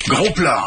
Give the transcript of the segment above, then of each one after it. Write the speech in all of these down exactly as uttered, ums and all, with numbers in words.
Gros plan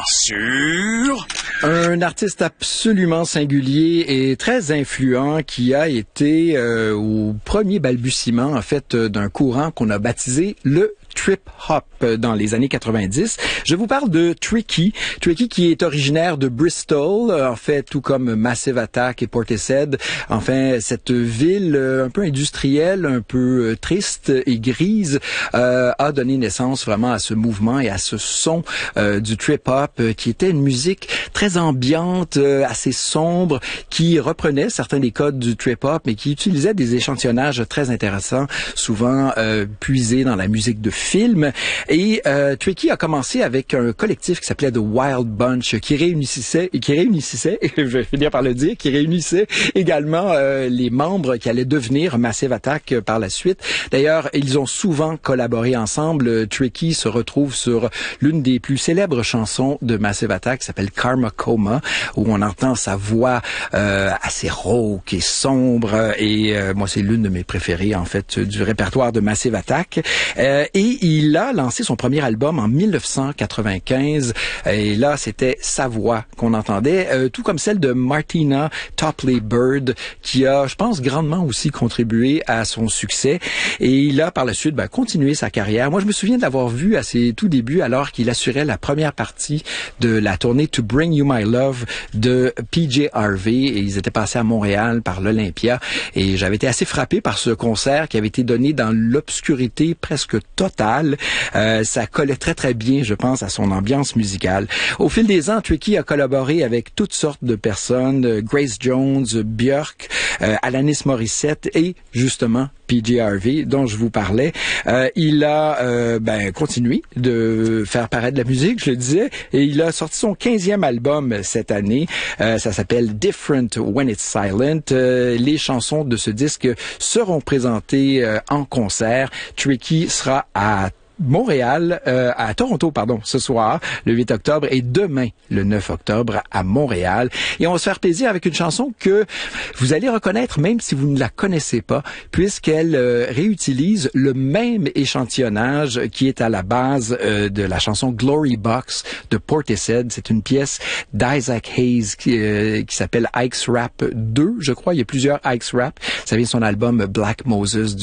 sur... Un artiste absolument singulier et très influent qui a été euh, au premier balbutiement, en fait, d'un courant qu'on a baptisé le trip-hop dans les années quatre-vingt-dix. Je vous parle de Tricky. Tricky qui est originaire de Bristol, en fait, tout comme Massive Attack et Portishead. Enfin, cette ville un peu industrielle, un peu triste et grise, euh, a donné naissance vraiment à ce mouvement et à ce son euh, du trip-hop euh, qui était une musique très ambiante, euh, assez sombre, qui reprenait certains des codes du trip-hop, mais qui utilisait des échantillonnages très intéressants, souvent euh, puisés dans la musique de film. Et euh, Tricky a commencé avec un collectif qui s'appelait The Wild Bunch, qui réunissait, qui réunissait, je vais finir par le dire, qui réunissait également euh, les membres qui allaient devenir Massive Attack euh, par la suite. D'ailleurs, ils ont souvent collaboré ensemble. Tricky se retrouve sur l'une des plus célèbres chansons de Massive Attack, qui s'appelle Karma Coma, où on entend sa voix euh, assez rauque et sombre. Et euh, moi, c'est l'une de mes préférées, en fait, du répertoire de Massive Attack. Euh, et il a lancé son premier album en dix-neuf cent quatre-vingt-quinze. Et là, c'était sa voix qu'on entendait, euh, tout comme celle de Martina Topley Bird, qui a, je pense, grandement aussi contribué à son succès. Et il a, par la suite, ben, continué sa carrière. Moi, je me souviens de l'avoir vu à ses tout débuts, alors qu'il assurait la première partie de la tournée To Bring You My Love de P J Harvey. Et ils étaient passés à Montréal par l'Olympia. Et j'avais été assez frappé par ce concert qui avait été donné dans l'obscurité presque totale. Euh, ça collait très, très bien, je pense, à son ambiance musicale. Au fil des ans, Tricky a collaboré avec toutes sortes de personnes, euh, Grace Jones, Björk, euh, Alanis Morissette et, justement, P J Harvey, dont je vous parlais. Euh, il a euh, ben, continué de faire paraître de la musique, je le disais, et il a sorti son quinzième album cette année. Euh, ça s'appelle Different When It's Silent. Euh, les chansons de ce disque seront présentées euh, en concert. Tricky sera à Montréal, euh, à Toronto, pardon, ce soir, le huit octobre, et demain, le neuf octobre, à Montréal. Et on va se faire plaisir avec une chanson que vous allez reconnaître, même si vous ne la connaissez pas, puisqu'elle euh, réutilise le même échantillonnage qui est à la base euh, de la chanson Glory Box de Portishead. C'est une pièce d'Isaac Hayes qui, euh, qui s'appelle Ike's Rap deux, je crois. Il y a plusieurs Ike's Rap. Ça vient de son album Black Moses